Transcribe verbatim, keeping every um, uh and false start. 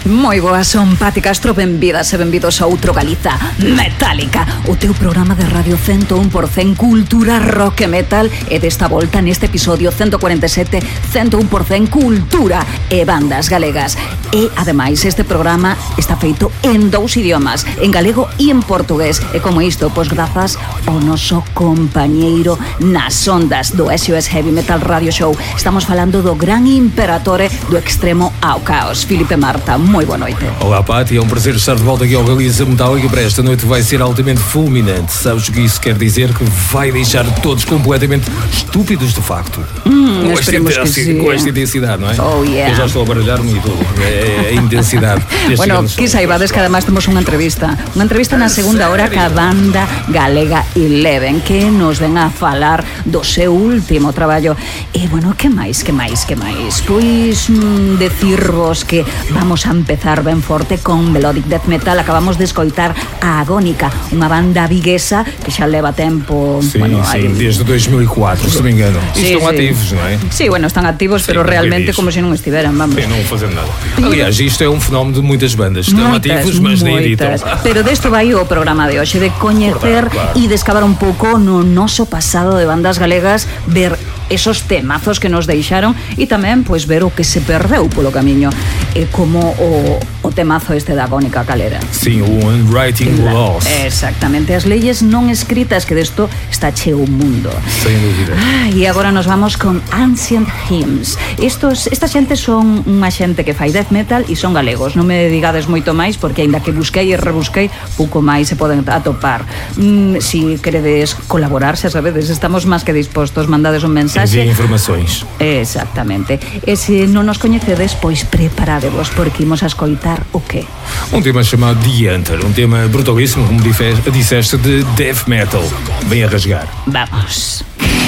Moi boas, son Pati Castro, benvidas e benvidos a outro Galiza Metálica, o teu programa de radio cento un por cento cultura, rock e metal, e desta volta neste episodio ciento cuarenta e sete, cento un por cento cultura e bandas galegas. E ademais este programa está feito en dous idiomas, en galego e en portugués, e como isto, pois grazas ao noso compañeiro nas ondas do S O S Heavy Metal Radio Show. Estamos falando do gran imperatore do extremo ao caos, Filipe Marta. Moi boa noite. Olá, Pati, é um prazer estar de volta aqui ao Galiza Metálica. Para esta noite vai ser altamente fulminante. Sabes o que isso quer dizer? Que vai deixar todos completamente estúpidos de facto. Hum, com, esta intensidade, com esta intensidade, não é? Oh, yeah. Eu já estou a baralhar-me e tudo. É, é a intensidade. Bueno, que saibades que además temos unha entrevista. Unha entrevista na segunda hora ca banda galega Eleven, que nos ven a falar do seu último traballo. E, bueno, que máis, que máis, que máis? Pois mm, decirvos que vamos a empezar ben forte con Melodic Death Metal. Acabamos de escoitar a Agónica, unha banda viguesa que xa leva tempo. Sim, bueno, sim, aí... desde dois mil e quatro, se não me engano. Sí, estão sí. ativos, não é? Sí, bueno, están activos, sim, pero realmente como se non estiveran, vamos. Sim, não fazendo nada. Aliás, isto é um fenómeno de muitas bandas. Estão Moitas, ativos, mas nem editam. Pero desto vai o programa de hoxe, de coñecer e claro, claro. descavar un pouco no noso pasado de bandas galegas, ver esos temazos que nos deixaron e tamén pois ver o que se perdeu polo camiño, e como o, o temazo este da Agónica calera. Sim, o Unwriting Laws. Exactamente, as leyes non escritas, que desto está cheo o mundo. Sem dúvida. Ah, e agora nos vamos con Ancient Hymns. Estos, esta xente son unha xente que fai death metal e son galegos. Non me digades moito máis, porque aínda que busquei e rebusquei, pouco máis se poden atopar. Mm, si queredes colaborar, xa sabedes, estamos máis que dispostos, mandades un mensaxe. Envien informações. Exactamente. E se non nos coñecedes, pois preparadevos, porque imos a escoitar o qué? Um tema chamado The Enter, um tema brutalíssimo, como disseste, de death metal. Vem a rasgar. Vamos.